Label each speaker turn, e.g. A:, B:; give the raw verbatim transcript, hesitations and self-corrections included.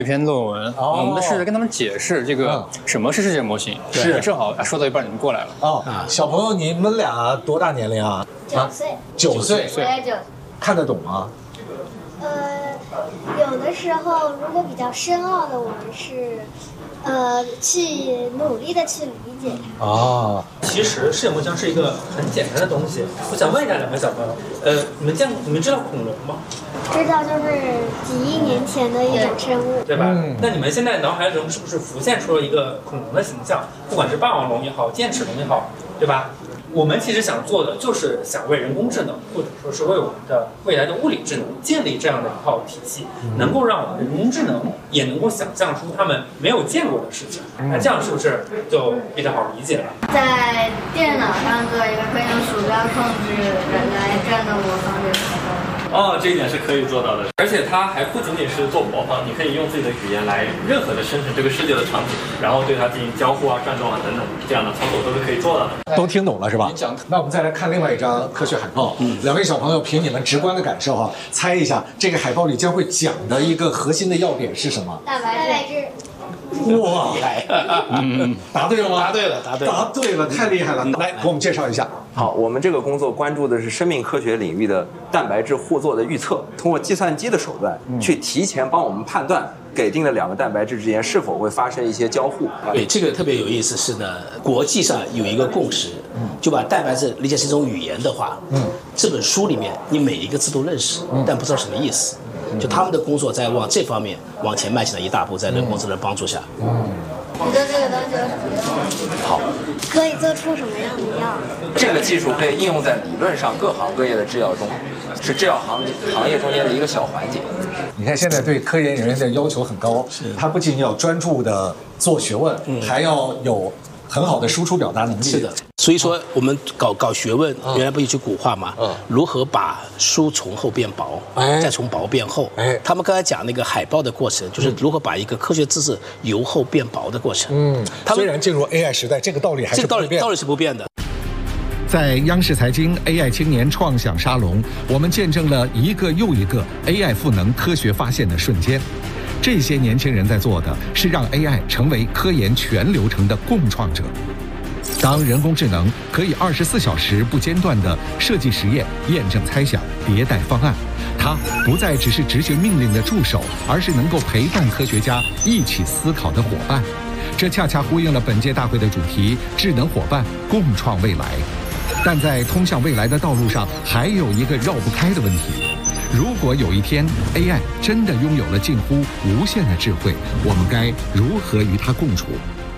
A: 一篇论文，哦、我们试着跟他们解释这个什么是世界模型。是，正好说到一半你们过来了。
B: 哦，小朋友，你们俩多大年龄啊？
C: 九岁。
B: 九岁。
C: 我也九。
B: 看得懂吗？
C: 呃，有的时候如果比较深奥的，我们是，呃，去努力的去理解它。
B: 哦，
D: 其实世界模型是一个很简单的东西。我想问一下两位小朋友，呃，你们见过、你们知道恐龙吗？
C: 知道，就是几亿年前的一种生物，
D: 对吧？嗯、那你们现在脑海中是不是浮现出了一个恐龙的形象？不管是霸王龙也好，剑齿龙也好，对吧？我们其实想做的就是想为人工智能，或者说是为我们的未来的物理智能建立这样的一套体系，能够让我们人工智能也能够想象出他们没有见过的事情。那这样是不是就比较好理解了？
E: 在电脑上做一个可以用鼠标控制人来战斗模仿这个活动。
F: 哦，这一点是可以做到的，而且它还不仅仅是做模仿，你可以用自己的语言来任何的生成这个世界的场景，然后对它进行交互啊、转动啊等等，这样的操作都是可以做到的。
B: 都听懂了是吧？那我们再来看另外一张科学海报。嗯，两位小朋友凭你们直观的感受哈、啊，猜一下这个海报里将会讲的一个核心的要点是什么？
C: 蛋白质。
B: 哇，嗯，答对了吗？
A: 答对了，答对了，
B: 答对了，太厉害了！来，给我们介绍一下。
G: 好，我们这个工作关注的是生命科学领域的蛋白质互作的预测，通过计算机的手段去提前帮我们判断给定的两个蛋白质之间是否会发生一些交互。
H: 对，这个特别有意思是呢，国际上有一个共识，就把蛋白质理解成一种语言的话，嗯，这本书里面你每一个字都认识，但不知道什么意思。就他们的工作在往这方面往前迈进了一大步，在人工智能帮助下。嗯，
E: 你对这个东西有什么用？
G: 好，
C: 可以做出什么样的药？
G: 这个技术可以应用在理论上各行各业的制药中，是制药行行业中间的一个小环节。
B: 你看现在对科研人员的要求很高，他不仅要专注的做学问，嗯、还要有很好的输出表达能力。
H: 是的。所以说，我们搞搞学问，原来不有句古话吗？嗯、如何把书从厚变薄，哎、再从薄变厚？哎、他们刚才讲那个海报的过程，就是如何把一个科学知识由厚变薄的过程。嗯，
B: 虽然进入 A I 时代，这个道理还是
H: 这个道理道理是不变的。
I: 在央视财经 A I 青年创想沙龙，我们见证了一个又一个 A I 赋能科学发现的瞬间。这些年轻人在做的是让 A I 成为科研全流程的共创者。当人工智能可以二十四小时不间断地设计实验、验证猜想、迭代方案，它不再只是执行命令的助手，而是能够陪伴科学家一起思考的伙伴。这恰恰呼应了本届大会的主题：智能伙伴共创未来。但在通向未来的道路上，还有一个绕不开的问题。如果有一天 A I 真的拥有了近乎无限的智慧，我们该如何与它共处？